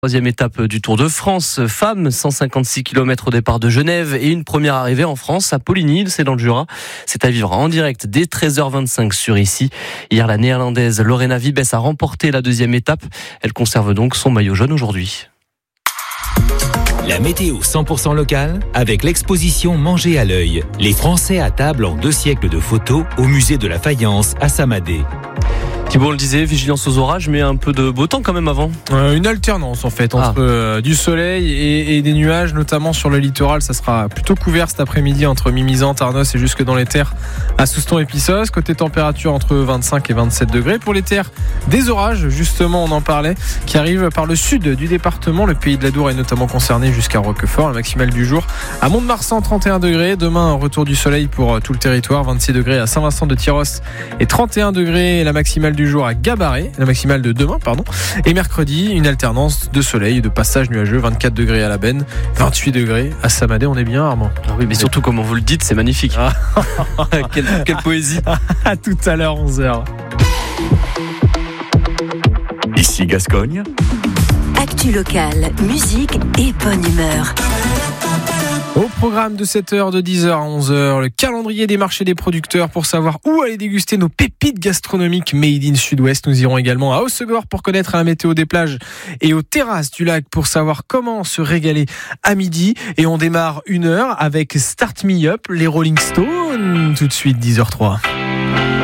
Troisième étape du Tour de France, femmes, 156 km au départ de Genève et une première arrivée en France à Poligny, c'est dans le Jura. C'est à vivre en direct dès 13h25 sur ici. Hier, la néerlandaise Lorena Wiebes a remporté la deuxième étape. Elle conserve donc son maillot jaune aujourd'hui. La météo 100% locale avec l'exposition Manger à l'œil. Les Français à table en 2 siècles de photos au musée de la faïence à Samadé. Thibault, on le disait, vigilance aux orages, mais un peu de beau temps quand même avant. Une alternance en fait entre du soleil et des nuages, notamment sur le littoral. Ça sera plutôt couvert cet après-midi entre Mimizan, Arnos et jusque dans les terres à Souston et Pissos. Côté température entre 25 et 27 degrés. Pour les terres, des orages, justement on en parlait, qui arrivent par le sud du département. Le pays de l'Adour est notamment concerné jusqu'à Roquefort. La maximale du jour à Mont-de-Marsan, 31 degrés. Demain, retour du soleil pour tout le territoire, 26 degrés à Saint-Vincent-de-Tyros et 31 degrés la maximale du jour à Gabarret, la maximale de demain, et mercredi, une alternance de soleil et de passage nuageux, 24 degrés à la Benne, 28 degrés à Samadé, on est bien Armand. Oui, mais surtout comme vous le dites, c'est magnifique. Quelle poésie. À tout à l'heure, 11h. Ici Gascogne. Actu locale, musique et bonne humeur. Au programme de 7h, de 10h à 11h, le calendrier des marchés des producteurs pour savoir où aller déguster nos pépites gastronomiques Made in Sud-Ouest. Nous irons également à Hossegor pour connaître la météo des plages et aux terrasses du lac pour savoir comment se régaler à midi. Et on démarre 1h avec Start Me Up, les Rolling Stones. Tout de suite, 10h03.